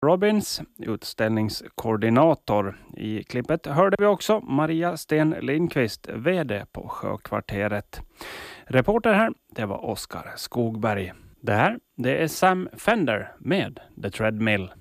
Robbins, utställningskoordinator. I klippet hörde vi också Maria Sten Lindqvist, vd på Sjökvarteret. Reporter här, det var Oskar Skogberg. Det är Sam Fender med The Treadmill.